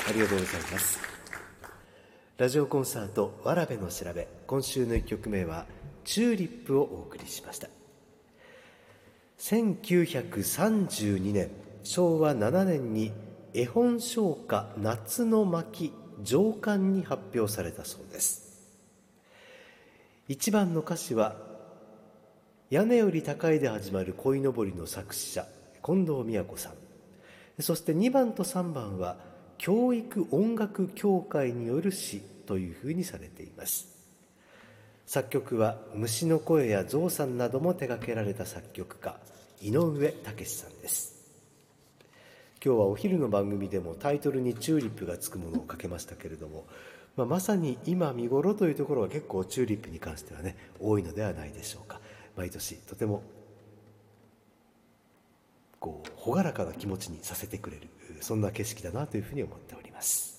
ありがとうございます。ラジオコンサートわらべの調べ、今週の1曲目はチューリップをお送りしました。1932年昭和7年に絵本唱歌夏の巻上巻に発表されたそうです。1番の歌詞は屋根より高いで始まる鯉のぼりの作詞者近藤美也子さん、そして2番と3番は教育音楽協会による詩というふうにされています。作曲は虫の声やゾウさんなども手掛けられた作曲家井上武さんです。今日はお昼の番組でもタイトルにチューリップがつくものをかけましたけれども、まさに今見頃というところが結構チューリップに関してはね多いのではないでしょうか。毎年とても朗らかな気持ちにさせてくれる、そんな景色だなというふうに思っております。